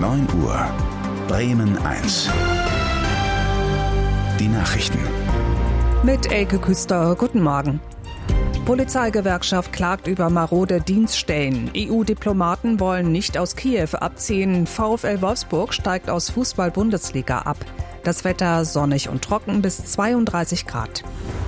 9 Uhr. Bremen 1. Die Nachrichten. Mit Elke Küster, guten Morgen. Polizeigewerkschaft klagt über marode Dienststellen. EU-Diplomaten wollen nicht aus Kiew abziehen. VfL Wolfsburg steigt aus Fußball-Bundesliga ab. Das Wetter sonnig und trocken bis 32 Grad.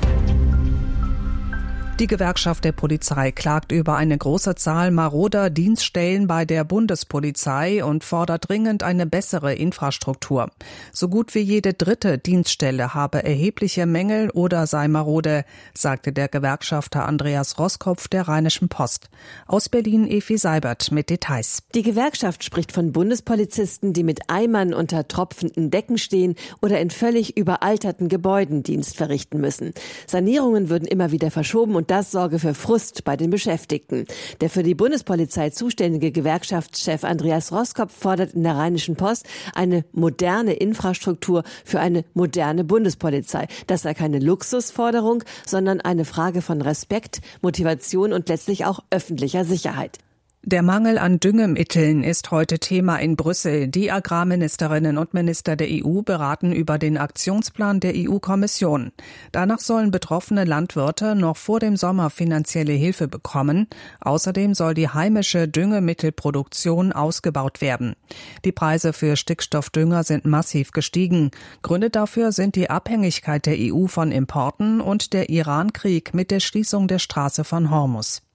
Die Gewerkschaft der Polizei klagt über eine große Zahl maroder Dienststellen bei der Bundespolizei und fordert dringend eine bessere Infrastruktur. So gut wie jede dritte Dienststelle habe erhebliche Mängel oder sei marode, sagte der Gewerkschafter Andreas Roskopf der Rheinischen Post. Aus Berlin Evi Seibert mit Details. Die Gewerkschaft spricht von Bundespolizisten, die mit Eimern unter tropfenden Decken stehen oder in völlig überalterten Gebäuden Dienst verrichten müssen. Sanierungen würden immer wieder verschoben und das sorge für Frust bei den Beschäftigten. Der für die Bundespolizei zuständige Gewerkschaftschef Andreas Roskopf fordert in der Rheinischen Post eine moderne Infrastruktur für eine moderne Bundespolizei. Das sei keine Luxusforderung, sondern eine Frage von Respekt, Motivation und letztlich auch öffentlicher Sicherheit. Der Mangel an Düngemitteln ist heute Thema in Brüssel. Die Agrarministerinnen und Minister der EU beraten über den Aktionsplan der EU-Kommission. Danach sollen betroffene Landwirte noch vor dem Sommer finanzielle Hilfe bekommen. Außerdem soll die heimische Düngemittelproduktion ausgebaut werden. Die Preise für Stickstoffdünger sind massiv gestiegen. Gründe dafür sind die Abhängigkeit der EU von Importen und der Iran-Krieg mit der Schließung der Straße von Hormuz.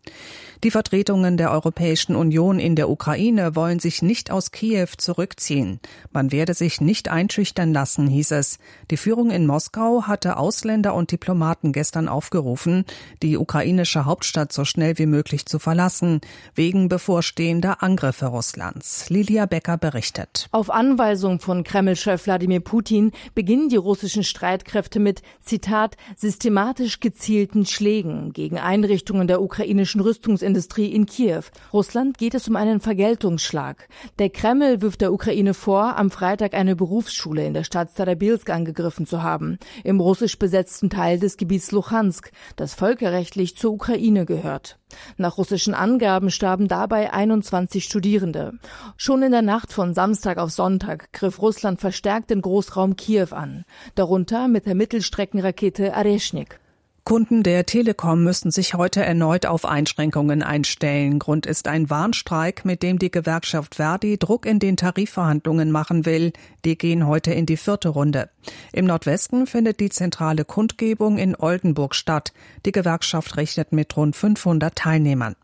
Die Vertretungen der Europäischen Union in der Ukraine wollen sich nicht aus Kiew zurückziehen. Man werde sich nicht einschüchtern lassen, hieß es. Die Führung in Moskau hatte Ausländer und Diplomaten gestern aufgerufen, die ukrainische Hauptstadt so schnell wie möglich zu verlassen, wegen bevorstehender Angriffe Russlands. Lilia Becker berichtet. Auf Anweisung von Kreml-Chef Wladimir Putin beginnen die russischen Streitkräfte mit, Zitat, systematisch gezielten Schlägen gegen Einrichtungen der ukrainischen Rüstungsindustrie in Kiew. Russland geht es um einen Vergeltungsschlag. Der Kreml wirft der Ukraine vor, am Freitag eine Berufsschule in der Stadt Starobilsk angegriffen zu haben, im russisch besetzten Teil des Gebiets Luhansk, das völkerrechtlich zur Ukraine gehört. Nach russischen Angaben starben dabei 21 Studierende. Schon in der Nacht von Samstag auf Sonntag griff Russland verstärkt den Großraum Kiew an, darunter mit der Mittelstreckenrakete Areshnik. Kunden der Telekom müssen sich heute erneut auf Einschränkungen einstellen. Grund ist ein Warnstreik, mit dem die Gewerkschaft Verdi Druck in den Tarifverhandlungen machen will. Die gehen heute in die 4. Runde. Im Nordwesten findet die zentrale Kundgebung in Oldenburg statt. Die Gewerkschaft rechnet mit rund 500 Teilnehmern.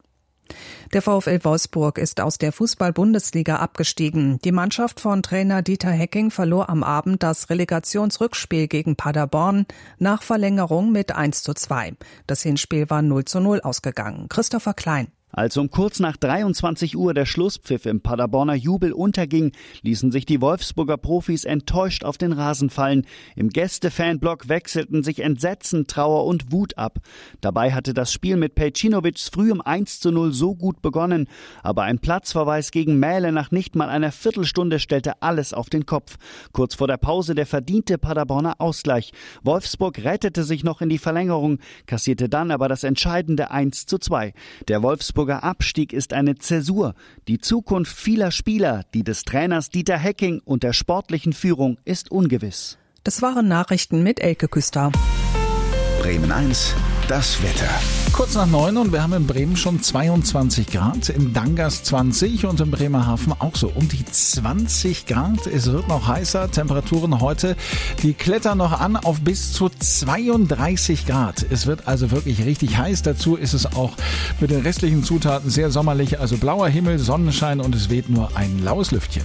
Der VfL Wolfsburg ist aus der Fußball-Bundesliga abgestiegen. Die Mannschaft von Trainer Dieter Hecking verlor am Abend das Relegationsrückspiel gegen Paderborn nach Verlängerung mit 1:2. Das Hinspiel war 0:0 ausgegangen. Christopher Klein. Als um kurz nach 23 Uhr der Schlusspfiff im Paderborner Jubel unterging, ließen sich die Wolfsburger Profis enttäuscht auf den Rasen fallen. Im Gäste-Fanblock wechselten sich Entsetzen, Trauer und Wut ab. Dabei hatte das Spiel mit Pejcinovics früh um 1:0 so gut begonnen. Aber ein Platzverweis gegen Mähle nach nicht mal einer Viertelstunde stellte alles auf den Kopf. Kurz vor der Pause der verdiente Paderborner Ausgleich. Wolfsburg rettete sich noch in die Verlängerung, kassierte dann aber das entscheidende 1:2. Der Wolfsburger Abstieg ist eine Zäsur. Die Zukunft vieler Spieler, die des Trainers Dieter Hecking und der sportlichen Führung ist ungewiss. Das waren Nachrichten mit Elke Küster. Bremen 1, das Wetter. Kurz nach 9 und wir haben in Bremen schon 22 Grad, im Dangas 20 und im Bremerhaven auch so um die 20 Grad. Es wird noch heißer, Temperaturen heute, die klettern noch an auf bis zu 32 Grad. Es wird also wirklich richtig heiß. Dazu ist es auch mit den restlichen Zutaten sehr sommerlich, also blauer Himmel, Sonnenschein und es weht nur ein laues Lüftchen.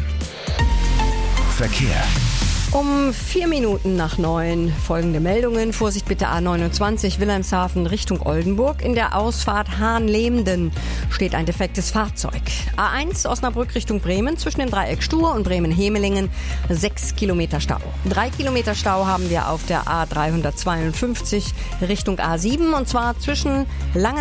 Verkehr. Um 4 Minuten nach 9 folgende Meldungen. Vorsicht bitte A29 Wilhelmshaven Richtung Oldenburg. In der Ausfahrt Hahn-Lehmden steht ein defektes Fahrzeug. A1 Osnabrück Richtung Bremen zwischen dem Dreieck Stur und Bremen-Hemelingen 6 Kilometer Stau. 3 Kilometer Stau haben wir auf der A352 Richtung A7 und zwar zwischen Langen